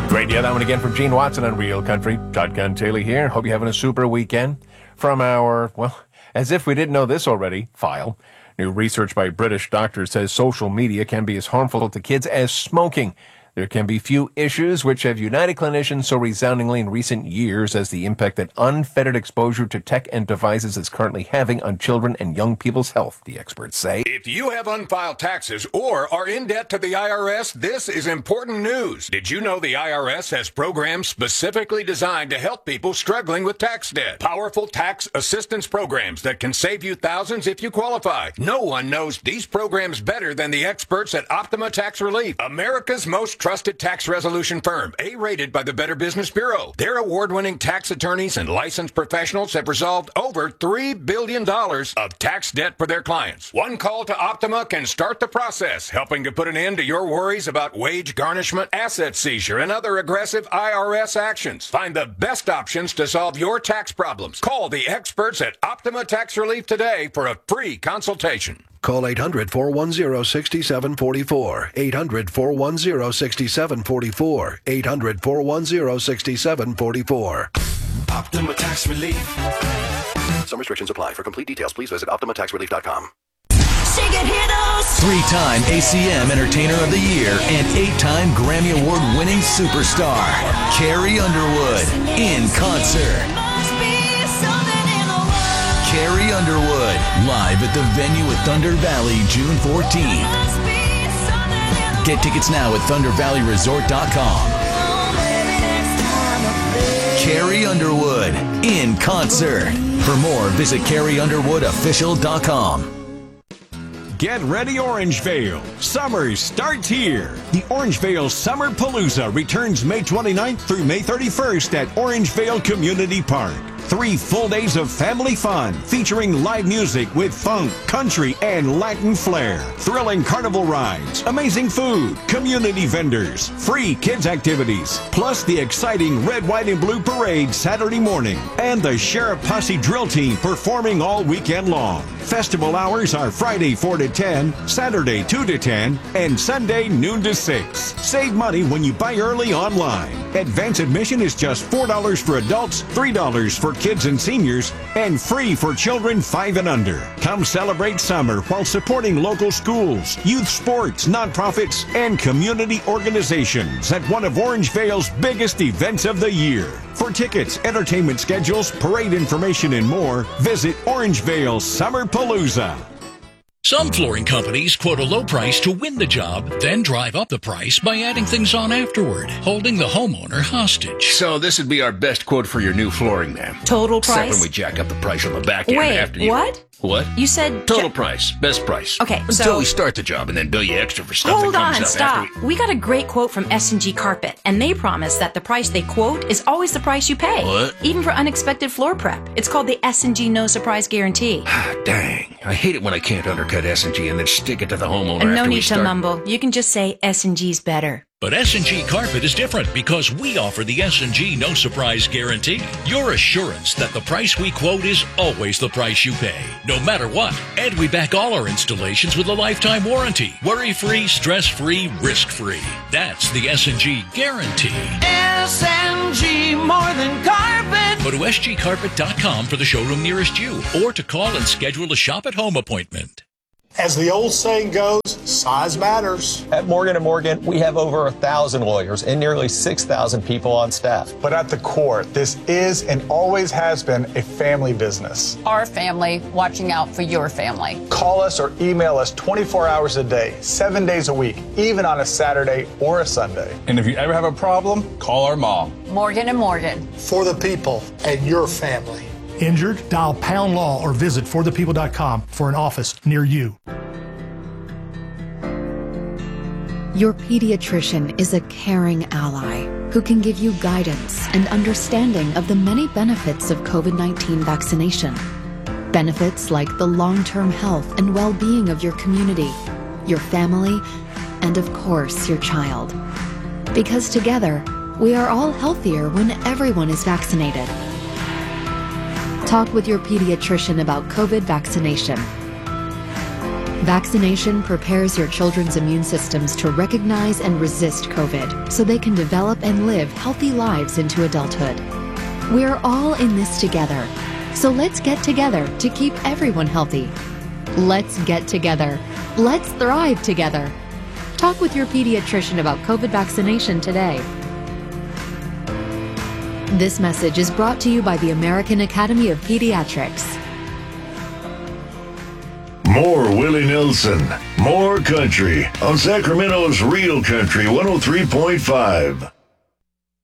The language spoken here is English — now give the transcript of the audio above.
Great, yeah, that one again from Gene Watson on Real Country. Shotgun Taylor here. Hope you're having a super weekend. From our, well, as if we didn't know this already, file. New research by British doctors says social media can be as harmful to kids as smoking. There can be few issues which have united clinicians so resoundingly in recent years as the impact that unfettered exposure to tech and devices is currently having on children and young people's health, the experts say. If you have unfiled taxes or are in debt to the IRS, this is important news. Did you know the IRS has programs specifically designed to help people struggling with tax debt? Powerful tax assistance programs that can save you thousands if you qualify. No one knows these programs better than the experts at Optima Tax Relief, America's most trusted tax resolution firm, A-rated by the Better Business Bureau. Their award-winning tax attorneys and licensed professionals have resolved over $3 billion of tax debt for their clients. One call to Optima can start the process, helping to put an end to your worries about wage garnishment, asset seizure, and other aggressive IRS actions. Find the best options to solve your tax problems. Call the experts at Optima Tax Relief today for a free consultation. Call 800-410-6744. 800-410-6744. 800-410-6744. Optima Tax Relief. Some restrictions apply. For complete details, please visit OptimaTaxRelief.com. 3-time ACM Entertainer of the Year and 8-time Grammy Award-winning superstar, Carrie Underwood, in concert. Carrie Underwood, live at the venue at Thunder Valley, June 14th. Get tickets now at ThunderValleyResort.com. Carrie Underwood, in concert. For more, visit CarrieUnderwoodOfficial.com. Get ready, Orangevale. Summer starts here. The Orangevale Summer Palooza returns May 29th through May 31st at Orangevale Community Park. 3 full days of family fun featuring live music with funk, country, and Latin flair. Thrilling carnival rides, amazing food, community vendors, free kids activities, plus the exciting Red, White, and Blue Parade Saturday morning, and the Sheriff Posse Drill Team performing all weekend long. Festival hours are Friday 4 to 10, Saturday 2 to 10, and Sunday noon to 6. Save money when you buy early online. Advance admission is just $4 for adults, $3 for kids and seniors, and free for children 5 and under. Come celebrate summer while supporting local schools, youth sports, nonprofits, and community organizations at one of Orangevale's biggest events of the year. For tickets, entertainment schedules, parade information, and more, visit Orangevale Summer Palooza. Some flooring companies quote a low price to win the job, then drive up the price by adding things on afterward, holding the homeowner hostage. So this would be our best quote for your new flooring, ma'am. Total price? Except when we jack up the price on the back end after you... What? What? You said... Total price. Best price. Okay, so... Until we start the job and then bill you extra for stuff Hold that comes on, up stop. after We got a great quote from S&G Carpet, and they promise that the price they quote is always the price you pay. What? Even for unexpected floor prep. It's called the S&G No Surprise Guarantee. Dang. I hate it when I can't undercut S&G and then stick it to the homeowner And no after we need start. to mumble. You can just say S&G's better. But S&G Carpet is different because we offer the S&G No Surprise Guarantee. Your assurance that the price we quote is always the price you pay, no matter what. And we back all our installations with a lifetime warranty. Worry-free, stress-free, risk-free. That's the S&G Guarantee. S&G, more than carpet. Go to sgcarpet.com for the showroom nearest you or to call and schedule a shop-at-home appointment. As the old saying goes, size matters. At Morgan & Morgan, we have over 1,000 lawyers and nearly 6,000 people on staff. But at the core, this is and always has been a family business. Our family watching out for your family. Call us or email us 24 hours a day, 7 days a week, even on a Saturday or a Sunday. And if you ever have a problem, call our mom. Morgan & Morgan. For the people and your family. Injured? Dial Pound Law or visit forthepeople.com for an office near you. Your pediatrician is a caring ally who can give you guidance and understanding of the many benefits of COVID-19 vaccination. Benefits like the long-term health and well-being of your community, your family, and of course, your child. Because together, we are all healthier when everyone is vaccinated. Talk with your pediatrician about COVID vaccination. Vaccination prepares your children's immune systems to recognize and resist COVID so they can develop and live healthy lives into adulthood. We're all in this together, so let's get together to keep everyone healthy. Let's get together. Let's thrive together. Talk with your pediatrician about COVID vaccination today. This message is brought to you by the American Academy of Pediatrics. More Willie Nelson, more country on Sacramento's Real Country 103.5.